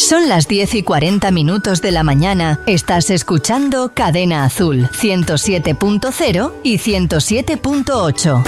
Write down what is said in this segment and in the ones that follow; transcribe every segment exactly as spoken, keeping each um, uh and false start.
Son las diez y cuarenta minutos de la mañana. Estás escuchando Cadena Azul, ciento siete punto cero y ciento siete punto ocho.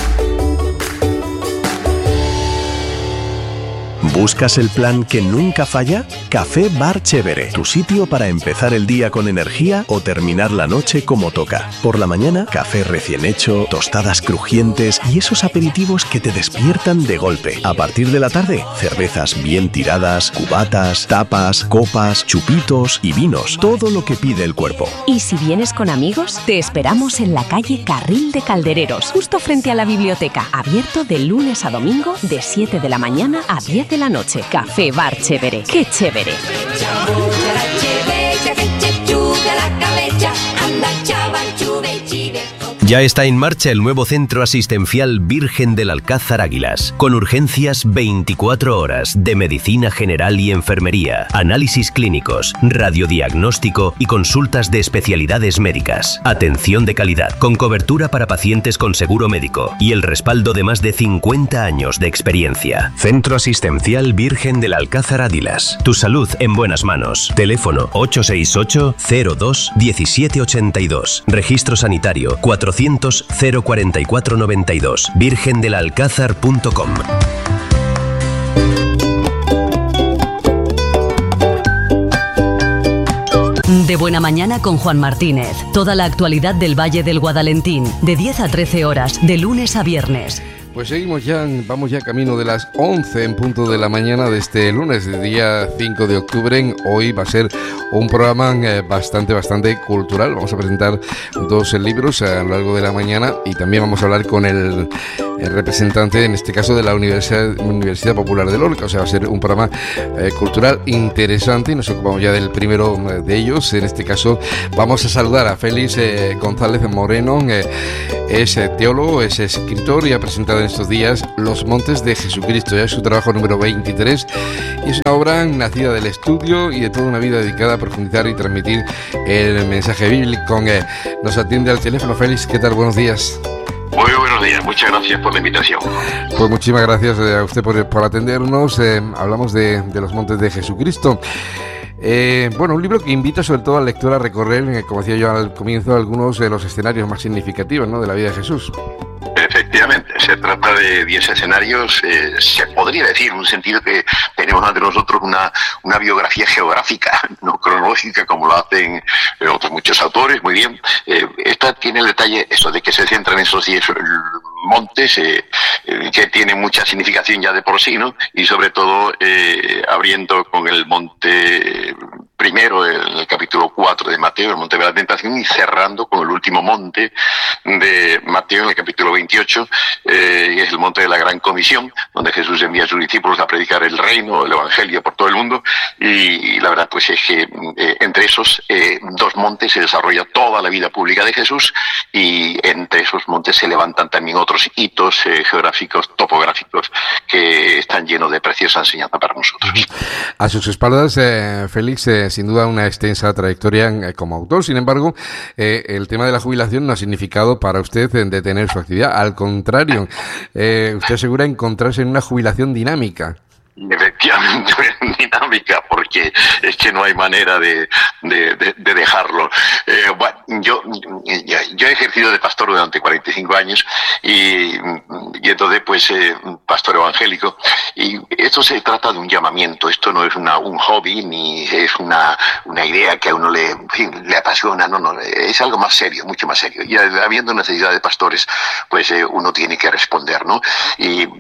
¿Buscas el plan que nunca falla? Café Bar Chévere, tu sitio para empezar el día con energía o terminar la noche como toca. Por la mañana, café recién hecho, tostadas crujientes y esos aperitivos que te despiertan de golpe. A partir de la tarde, cervezas bien tiradas, cubatas, tapas, copas, chupitos y vinos. Todo lo que pide el cuerpo. Y si vienes con amigos, te esperamos en la calle Carril de Caldereros, justo frente a la biblioteca. Abierto de lunes a domingo, de siete de la mañana a diez de la noche. Café Bar Chévere. ¡Qué chévere! Ya está en marcha el nuevo centro asistencial Virgen del Alcázar Águilas, con urgencias veinticuatro horas de medicina general y enfermería, análisis clínicos, radiodiagnóstico y consultas de especialidades médicas. Atención de calidad, con cobertura para pacientes con seguro médico y el respaldo de más de cincuenta años de experiencia. Centro asistencial Virgen del Alcázar Águilas. Tu salud en buenas manos. Teléfono ocho seis ocho, cero dos, diecisiete ochenta y dos. Registro sanitario cuatrocientos, cero cuarenta y cuatro noventa y dos. virgen del alcázar punto com. De Buena Mañana con Juan Martínez. Toda la actualidad del Valle del Guadalentín, de diez a trece horas, de lunes a viernes. Pues seguimos ya, vamos ya camino de las once en punto de la mañana de este lunes, de día cinco de octubre. Hoy va a ser un programa eh, bastante, bastante cultural. Vamos a presentar dos eh, libros a lo largo de la mañana y también vamos a hablar con el, el representante, en este caso, de la Universidad, Universidad Popular de Lorca. O sea, va a ser un programa eh, cultural interesante y nos ocupamos ya del primero de ellos. En este caso vamos a saludar a Félix eh, González Moreno. Eh, es eh, teólogo, es escritor y ha presentado en estos días Los Montes de Jesucristo. Ya es su trabajo número veintitrés y es una obra nacida del estudio y de toda una vida dedicada a profundizar y transmitir el mensaje bíblico. Eh, nos atiende al teléfono Félix. ¿Qué tal? Buenos días. Muy buenos días, muchas gracias por la invitación. Pues muchísimas gracias a usted por, por atendernos. Eh, hablamos de, de Los Montes de Jesucristo. Eh, bueno, un libro que invita sobre todo al lector a recorrer, eh, como decía yo al comienzo, algunos de los escenarios más significativos, ¿no?, de la vida de Jesús. Efectivamente, se trata de diez escenarios, eh, se podría decir, en un sentido que tenemos ante nosotros una, una biografía geográfica, no cronológica, como lo hacen eh, otros muchos autores, muy bien. Eh, esta tiene el detalle, eso de que se centra en esos diez montes, eh, eh, que tiene mucha significación ya de por sí, ¿no? Y sobre todo, eh, abriendo con el monte primero, el, el capítulo cuatro de Mateo, el monte de la tentación, y cerrando con el último monte de Mateo, en el capítulo veintiocho, eh, y es el monte de la Gran Comisión, donde Jesús envía a sus discípulos a predicar el reino, el evangelio por todo el mundo, y, y la verdad pues es que eh, entre esos eh, dos montes se desarrolla toda la vida pública de Jesús, y entre esos montes se levantan también otros hitos eh, geográficos, topográficos, que están llenos de preciosa enseñanza para nosotros. A sus espaldas, eh, Félix, eh, sin duda una extensa trayectoria eh, como autor. Sin embargo, eh, el tema de la jubilación no ha significado para usted eh, detener su actividad. Al contrario, eh, usted asegura encontrarse en una jubilación dinámica. Efectivamente, dinámica, porque es que no hay manera de, de, de, de dejarlo. Eh, bueno, yo, yo, yo he ejercido de pastor durante cuarenta y cinco años y, y entonces pues eh, pastor evangélico, y esto se trata de un llamamiento. Esto no es una, un hobby ni es una, una idea que a uno le, en fin, le apasiona, no, no, es algo más serio, mucho más serio. Y habiendo necesidad de pastores, pues eh, uno tiene que responder, ¿no? Y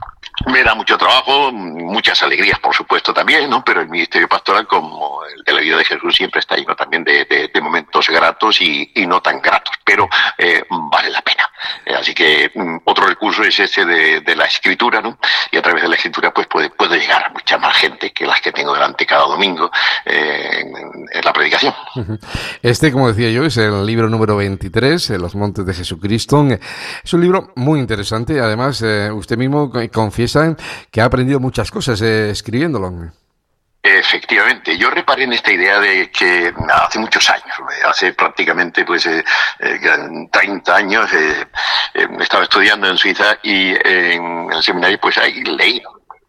me da mucho trabajo, muchas alegrías, por supuesto, también, ¿no? Pero el ministerio pastoral, como el de la vida de Jesús, siempre está lleno también de, de, de momentos gratos y, y no tan gratos, pero eh, vale la pena. Eh, así que um, otro recurso es ese de, de la escritura, ¿no? Y a través de la escritura, pues puede, puede llegar a mucha más gente que las que tengo delante cada domingo eh, en, en la predicación. Este, como decía yo, es el libro número veintitrés, Los Montes de Jesucristo. Es un libro muy interesante. Además, eh, usted mismo confiesa que ha aprendido muchas cosas eh, escribiéndolo. Efectivamente, yo reparé en esta idea de que hace muchos años, hace prácticamente pues eh, eh, treinta años, eh, eh, estaba estudiando en Suiza y eh, en el seminario pues ahí leí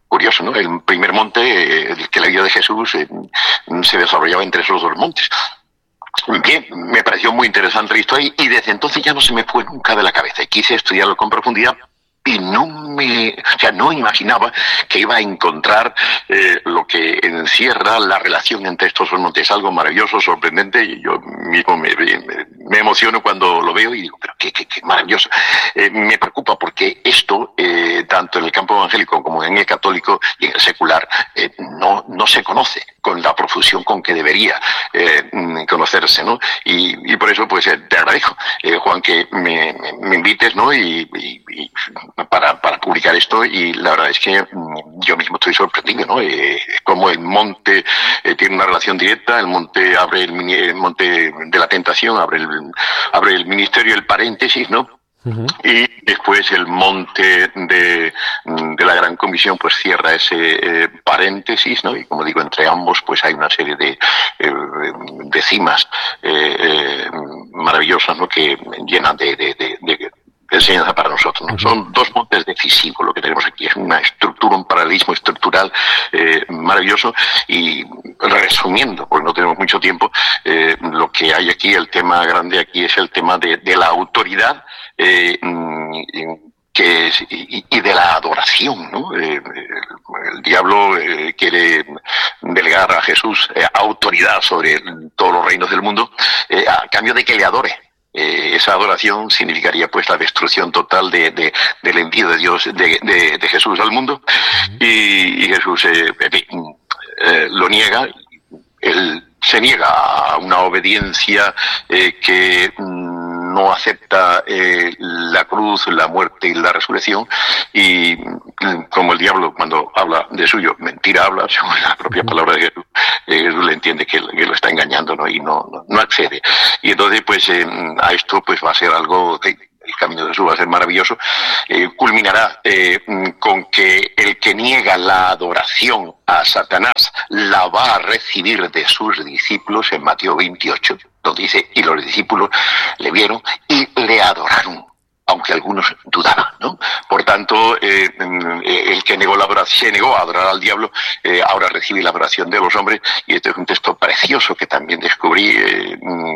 curioso, ¿no? El primer monte eh, que la vida de Jesús eh, se desarrollaba entre esos dos montes. Bien, me pareció muy interesante la historia y desde entonces ya no se me fue nunca de la cabeza. Quise estudiarlo con profundidad y no me, o sea, no imaginaba que iba a encontrar eh, lo que encierra la relación entre estos dos montes. Algo maravilloso, sorprendente, y yo mismo me, me, me emociono cuando lo veo y digo, pero qué, qué, qué maravilloso. Eh, me preocupa porque esto, eh, tanto en el campo evangélico como en el católico y en el secular, eh, no, no se conoce con la profusión con que debería eh, conocerse, ¿no? Y, y por eso, pues, eh, te agradezco, eh, Juan, que me, me, me invites, ¿no? Y, y, y para, para publicar esto, y la verdad es que mm, yo mismo estoy sorprendido, ¿no? Eh, como el monte eh, tiene una relación directa, el monte abre el, mini, el monte de la tentación, abre el, abre el ministerio, el paréntesis, ¿no? Uh-huh. Y después el monte de, de la Gran Comisión pues cierra ese eh, paréntesis, ¿no? Y como digo, entre ambos pues hay una serie de, eh, de cimas eh, eh, maravillosas, ¿no? Que llenan de, de, de, de enseñanza para nosotros, ¿no? Uh-huh. Son dos montes decisivos lo que tenemos aquí, es una estructura, un paralelismo estructural eh, maravilloso. Y resumiendo, porque no tenemos mucho tiempo, eh, lo que hay aquí, el tema grande aquí es el tema de, de la autoridad eh, que es, y, y de la adoración, ¿no? Eh, el, el diablo eh, quiere delegar a Jesús eh, autoridad sobre todos los reinos del mundo eh, a cambio de que le adore. Eh, esa adoración significaría pues la destrucción total de, de, del envío de Dios, de, de, de Jesús al mundo, y, y Jesús eh, eh, lo niega. Él se niega a una obediencia eh, que mm, no acepta eh, la cruz, la muerte y la resurrección, y mm, como el diablo cuando habla de suyo, mentira habla, según la propia palabra de Jesús, eh, Jesús le entiende que, que lo está engañando, ¿no? Y no, no, no accede. Y entonces pues eh, a esto pues va a ser algo de, el camino de Jesús va a ser maravilloso, eh, culminará eh, con que el que niega la adoración a Satanás la va a recibir de sus discípulos en Mateo veintiocho, donde dice, y los discípulos le vieron y le adoraron, aunque algunos dudaban, ¿no? Por tanto, eh, el que negó la adoración, se negó a adorar al diablo, eh, ahora recibe la adoración de los hombres, y este es un texto precioso que también descubrí, eh,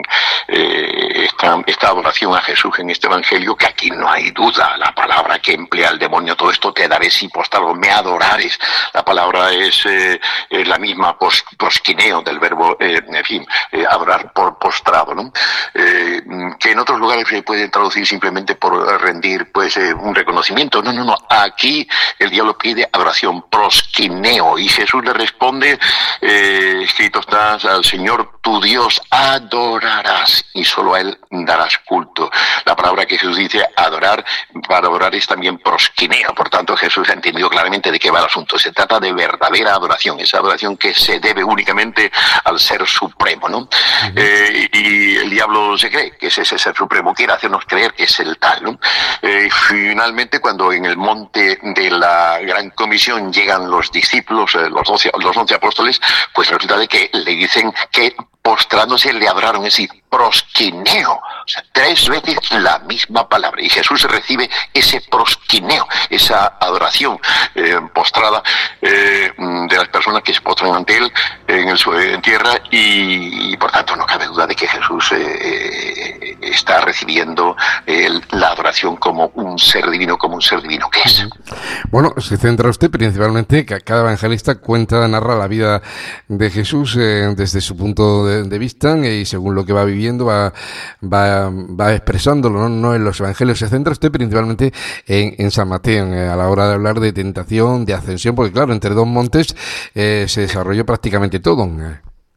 eh, esta, esta adoración a Jesús en este evangelio, que aquí no hay duda, la palabra que emplea el demonio, todo esto te daré si postrado me adorares, la palabra es eh, eh, la misma pos, prosquineo del verbo, eh, en fin, eh, adorar por postrado, ¿no? Eh, que en otros lugares se puede traducir simplemente por rendir pues eh, un reconocimiento. No, no, no. Aquí el diablo pide adoración, prosquineo, y Jesús le responde, eh, escrito está, al Señor tu Dios adorarás y solo a Él darás culto. La palabra que Jesús dice adorar, para adorar es también prosquineo. Por tanto, Jesús ha entendido claramente de qué va el asunto. Se trata de verdadera adoración, esa adoración que se debe únicamente al Ser Supremo, ¿no? Uh-huh. Eh, y el diablo se cree que es ese Ser Supremo, quiere hacernos creer que es el tal, ¿no? Eh, finalmente, cuando en el monte de la Gran Comisión llegan los discípulos, eh, los doce, los once apóstoles, pues resulta de que le dicen que postrándose le adoraron, es decir, prosquineo, o sea, tres veces la misma palabra, y Jesús recibe ese prosquineo, esa adoración eh, postrada eh, de las personas que se postran ante Él en, el, en tierra, y, y por tanto no cabe duda de que Jesús eh, está recibiendo eh, la adoración como un ser divino, como un ser divino que es. Bueno, se centra usted principalmente, que cada evangelista cuenta, narra la vida de Jesús eh, desde su punto de, de vista, y según lo que va viviendo va, va, va expresándolo, ¿no? No en los evangelios. Se centra usted principalmente en, en San Mateo, eh, a la hora de hablar de tentación, de ascensión, porque claro, entre dos montes eh, se desarrolló prácticamente todo. Eh.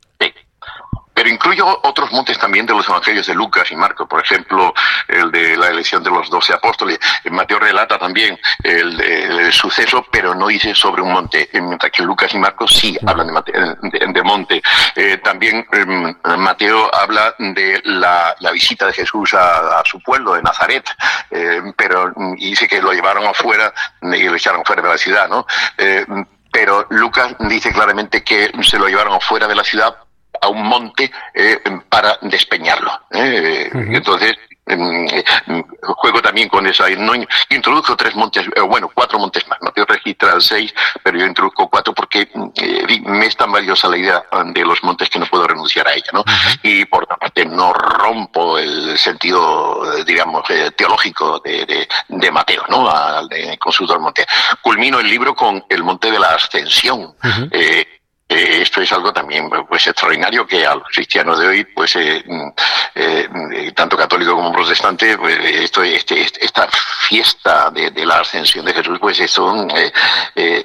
Pero incluyo otros montes también de los evangelios de Lucas y Marcos, por ejemplo, el de la elección de los doce apóstoles. Mateo relata también el, el, el suceso, pero no dice sobre un monte, mientras que Lucas y Marcos sí hablan de, mate, de, de monte. Eh, también eh, Mateo habla de la, la visita de Jesús a, a su pueblo de Nazaret, eh, pero y dice que lo llevaron afuera y lo echaron fuera de la ciudad, ¿no? Eh, pero Lucas dice claramente que se lo llevaron afuera de la ciudad a un monte eh, para despeñarlo. ¿eh? Uh-huh. Entonces, eh, juego también con esa. No, introduzco tres montes, eh, bueno, cuatro montes más. No te registran seis, pero yo introduzco cuatro porque eh, me es tan valiosa la idea de los montes que no puedo renunciar a ella, ¿no? Uh-huh. Y por otra parte, no rompo el sentido, digamos, eh, teológico de, de, de Mateo, ¿no? Al de, con sus dos montes. Culmino el libro con el monte de la Ascensión. Uh-huh. eh, Eh, esto es algo también pues extraordinario que a los cristianos de hoy, pues eh, eh, tanto católico como protestante, pues esto, este, este, esta fiesta de, de la ascensión de Jesús, pues eso eh, eh,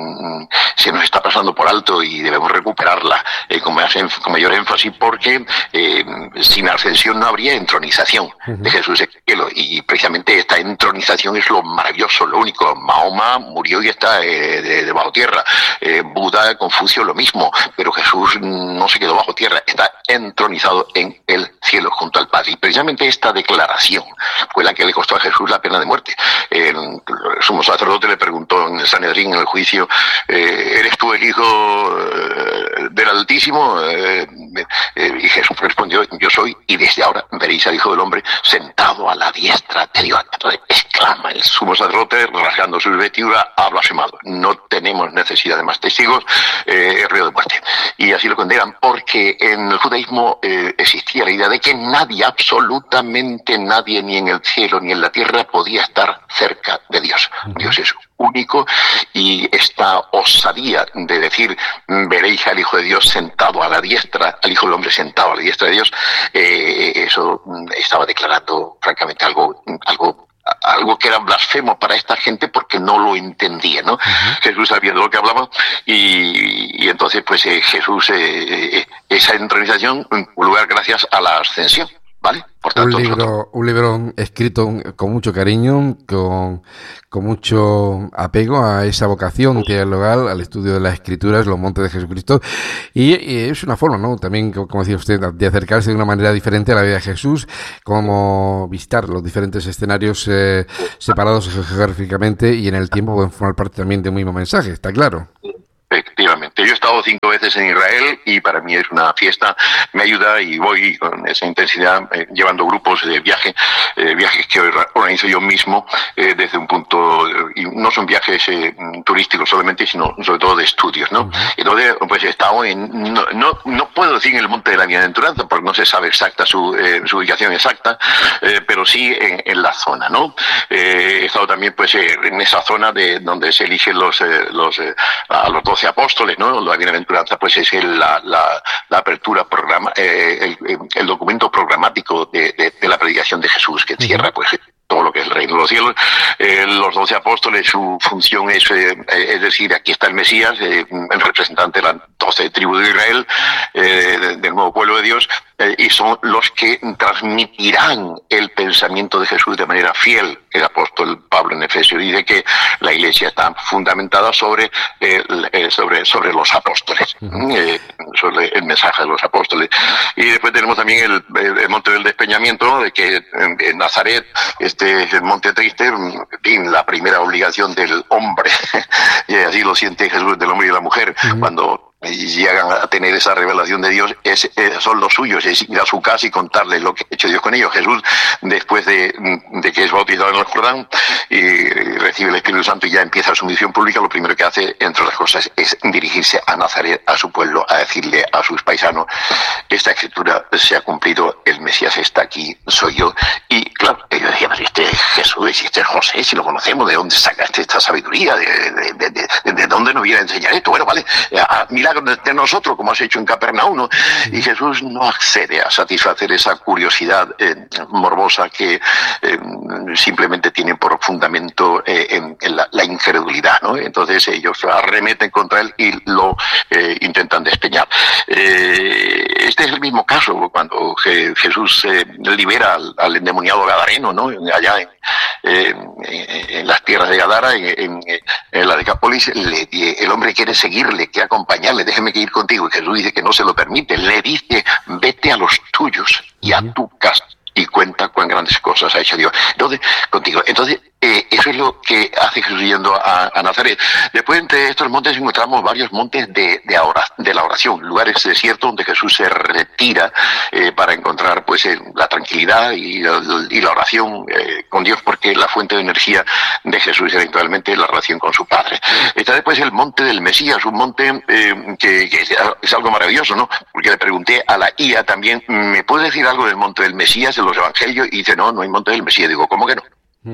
se nos está pasando por alto y debemos recuperarla eh, con, más, con mayor énfasis, porque eh, sin ascensión no habría entronización uh-huh. de Jesús en el cielo, y precisamente esta entronización es lo maravilloso, lo único. Mahoma murió y está eh, de, de bajo tierra, eh, Buda, Confucio, lo mismo, pero Jesús no se quedó bajo tierra, está entronizado en el cielo junto al Padre. Y precisamente esta declaración fue la que le costó a Jesús la pena de muerte. El sumo sacerdote le preguntó en el Sanedrín, en el juicio, eh, ¿eres tú el Hijo del Altísimo? Eh, eh, y Jesús respondió, yo soy, y desde ahora veréis al Hijo del Hombre sentado a la diestra de Dios. Entonces exclama el sumo sacerdote, rasgando sus vestiduras, ha blasfemado. No tenemos necesidad de más testigos, eh, río de muerte. Y así lo condenan, porque en el judaísmo eh, existía la idea de que nadie, absolutamente nadie, ni en el cielo ni en la tierra, podía estar cerca de Dios. Dios es único, y esta osadía de decir, veréis al Hijo de Dios sentado a la diestra, al Hijo del Hombre sentado a la diestra de Dios, eh, eso estaba declarando francamente algo, algo algo que era blasfemo para esta gente, porque no lo entendía, ¿no? Uh-huh. Jesús sabía de lo que hablaba, y, y entonces pues eh, Jesús, eh, eh, esa entronización tuvo lugar gracias a la ascensión, ¿vale? Por tanto, un libro, nosotros... un libro escrito con mucho cariño, con, con mucho apego a esa vocación teologal, al estudio de las Escrituras, los montes de Jesucristo, y, y es una forma, ¿no? También, como decía usted, de acercarse de una manera diferente a la vida de Jesús, como visitar los diferentes escenarios eh, separados geográficamente y en el tiempo pueden formar parte también de un mismo mensaje, está claro. Efectivamente, yo he estado cinco veces en Israel y para mí es una fiesta, me ayuda y voy con esa intensidad eh, llevando grupos de viaje, eh, viajes que organizo yo mismo eh, desde un punto, y no son viajes eh, turísticos solamente, sino sobre todo de estudios, ¿no? Entonces, pues he estado en, no, no, no puedo decir en el Monte de la Bienaventuranza porque no se sabe exacta su, eh, su ubicación exacta, eh, pero sí en, en la zona, ¿no? Eh, he estado también pues eh, en esa zona de donde se eligen los, eh, los eh, a los doce apóstoles, ¿no? La bienaventuranza pues es el, la, la, la apertura programa, eh, el, el documento programático de, de, de la predicación de Jesús, que encierra pues todo lo que es el reino de los cielos. Eh, los doce apóstoles, su función es, eh, es decir, aquí está el Mesías, eh, el representante de las doce tribus de Israel, eh, del nuevo pueblo de Dios, eh, y son los que transmitirán el pensamiento de Jesús de manera fiel. El apóstol Pablo en Efesios dice que la iglesia está fundamentada sobre, eh, sobre, sobre los apóstoles, eh, sobre el mensaje de los apóstoles. Y después tenemos también el, el monte del despeñamiento, de que en, en Nazaret, este es el monte triste, en fin, la primera obligación del hombre, y así lo siente Jesús, del hombre y de la mujer, uh-huh. cuando llegan a tener esa revelación de Dios, es, es, son los suyos, es ir a su casa y contarles lo que ha hecho Dios con ellos. Jesús, después de, de que es bautizado en el Jordán y recibe el Espíritu Santo y ya empieza su misión pública, lo primero que hace, entre otras cosas, es dirigirse a Nazaret, a su pueblo, a decirle a sus paisanos, esta escritura se ha cumplido, el Mesías está aquí, soy yo. Y claro, ellos decían, este es Jesús, este es José, si lo conocemos, ¿de dónde sacaste esta sabiduría? ¿De, de, de, de, de dónde nos viene a enseñar esto? Bueno, vale, a, milagros de nosotros, como has hecho en Capernaum, ¿no? Y Jesús no accede a satisfacer esa curiosidad eh, morbosa que eh, simplemente tiene por fundamento eh, en, en la, la incredulidad, ¿no? Entonces ellos arremeten contra él y lo eh, intentan despeñar. Eh, este es el mismo caso cuando je, Jesús eh, libera al, al endemoniado gadareno, ¿no? Allá en, eh, en, en las tierras de Gadara, en, en, en la Decápolis, le, el hombre quiere seguirle, quiere acompañarle, déjeme que ir contigo, y Jesús dice que no se lo permite, le dice, vete a los tuyos y a tu casa y cuenta cuán grandes cosas ha hecho Dios. Entonces, contigo, entonces Eh, eso es lo que hace Jesús yendo a, a Nazaret. Después, entre estos montes encontramos varios montes de, de, ora, de la oración, lugares desiertos donde Jesús se retira eh, para encontrar pues eh, la tranquilidad y, y la oración eh, con Dios, porque la fuente de energía de Jesús era eventualmente la relación con su Padre. Está después el monte del Mesías, un monte eh, que, que es algo maravilloso, ¿no? Porque le pregunté a la I A también, ¿me puede decir algo del monte del Mesías, de los evangelios? Y dice, no, no hay monte del Mesías. Digo, ¿cómo que no?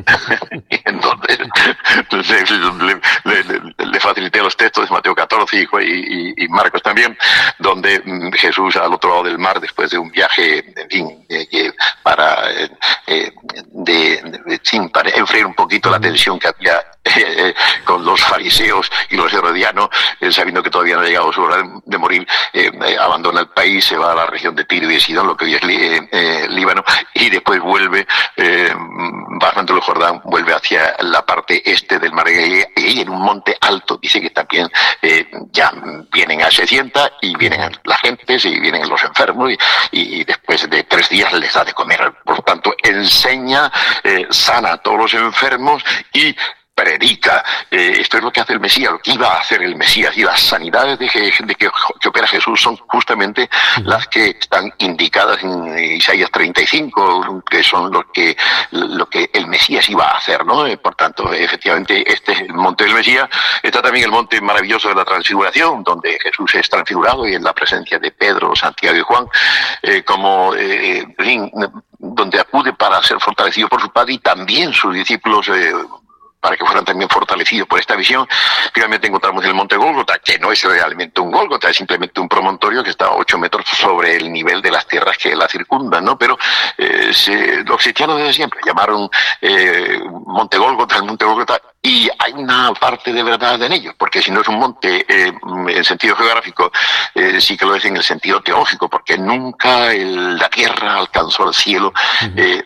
Entonces, entonces le, le, le, le facilité los textos de Mateo catorce y, y, y Marcos también, donde Jesús al otro lado del mar, después de un viaje, en fin, eh, para, eh, de, de, de, para enfriar un poquito la tensión que había eh, con los fariseos y los herodianos, eh, sabiendo que todavía no ha llegado su hora de, de morir, eh, eh, abandona el país, se va a la región de Tiro y de Sidón, lo que hoy es eh, eh, Líbano, y después vuelve, eh, bajando el Jordán, vuelve hacia la parte este del mar Galilea, y en un monte alto, dice que también eh, ya vienen a se sienta y vienen las gentes y vienen los enfermos, y, y después de tres días les da de comer. Por lo tanto, enseña, eh, sana a todos los enfermos y predica. Eh, esto es lo que hace el Mesías, lo que iba a hacer el Mesías, y las sanidades de que, de que, que opera Jesús son justamente uh-huh. las que están indicadas en Isaías treinta y cinco, que son lo que lo que el Mesías iba a hacer, ¿no? Eh, por tanto, efectivamente, este es el monte del Mesías. Está también el monte maravilloso de la Transfiguración, donde Jesús es transfigurado y en la presencia de Pedro, Santiago y Juan, eh, como eh, donde acude para ser fortalecido por su Padre, y también sus discípulos eh, para que fueran también fortalecidos por esta visión. Finalmente encontramos el monte Gólgota, que no es realmente un Gólgota, es simplemente un promontorio que está a ocho metros sobre el nivel de las tierras que la circundan, ¿no? Pero eh, se, los cristianos desde siempre llamaron eh, monte Gólgota, el monte Gólgota, y hay una parte de verdad en ello, porque si no es un monte eh, en sentido geográfico, eh, sí que lo es en el sentido teológico, porque nunca el, la tierra alcanzó al cielo eh,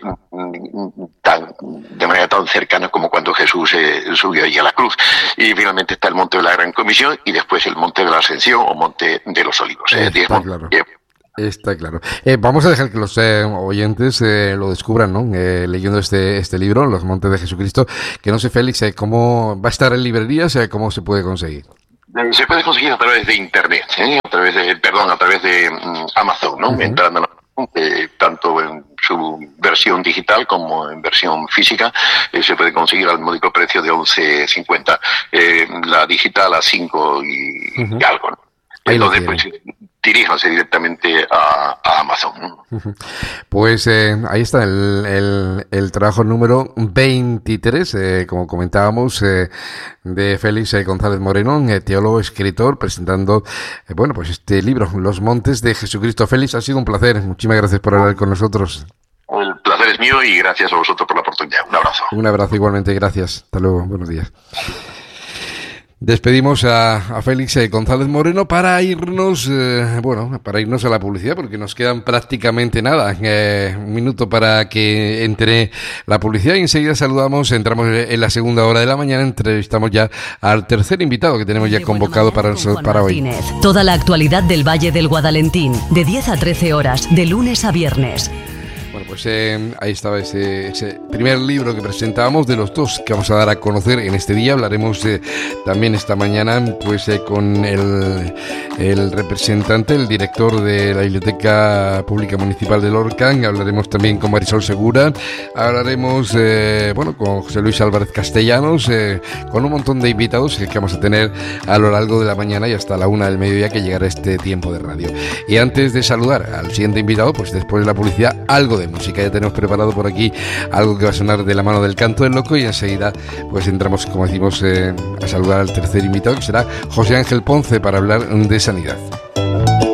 tan, de manera tan cercana como cuando Jesús eh, subió allí a la cruz. Y finalmente está el monte de la Gran Comisión, y después el monte de la Ascensión o monte de los Olivos. Eh, Está montes, claro. eh, Está claro. Eh, vamos a dejar que los eh, oyentes eh, lo descubran, ¿no? Eh, leyendo este este libro, Los Montes de Jesucristo. Que no sé, Félix, eh, cómo va a estar en librerías, eh, cómo se puede conseguir. Se puede conseguir a través de internet, ¿eh? a través de, perdón, a través de um, Amazon, ¿no? Uh-huh. Entrando en Eh, tanto en su versión digital como en versión física, eh, se puede conseguir al módico precio de once cincuenta, eh, la digital a cinco y, uh-huh. y algo, ¿no? Entonces, pues, diríjanse directamente a, a Amazon, ¿no? Uh-huh. Pues eh, ahí está el, el, el trabajo número veintitrés, eh, como comentábamos, eh, de Félix eh, González Moreno, eh, teólogo, escritor, presentando eh, bueno, pues este libro, Los Montes de Jesucristo. Félix, ha sido un placer. Muchísimas gracias por hablar con nosotros. El placer es mío y gracias a vosotros por la oportunidad. Un abrazo. Un abrazo igualmente, gracias. Hasta luego, buenos días. Despedimos a, a Félix eh, González Moreno para irnos, eh, bueno, para irnos a la publicidad, porque nos quedan prácticamente nada, eh, un minuto para que entre la publicidad y enseguida saludamos, entramos en la segunda hora de la mañana, entrevistamos ya al tercer invitado que tenemos ya convocado para, para hoy. Toda la actualidad del Valle del Guadalentín, de diez a trece horas, de lunes a viernes. Bueno, pues eh, ahí estaba ese, ese primer libro que presentábamos de los dos que vamos a dar a conocer en este día. Hablaremos eh, también esta mañana pues eh, con el, el representante, el director de la Biblioteca Pública Municipal de Lorca. Hablaremos también con Marisol Segura. Hablaremos eh, bueno, con José Luis Álvarez Castellanos, eh, con un montón de invitados que vamos a tener a lo largo de la mañana y hasta la una del mediodía que llegará este tiempo de radio. Y antes de saludar al siguiente invitado, pues después de la publicidad, algo de música. Ya tenemos preparado por aquí algo que va a sonar de la mano del Canto del Loco, y enseguida pues entramos, como decimos, eh, a saludar al tercer invitado, que será José Ángel Ponce, para hablar de sanidad.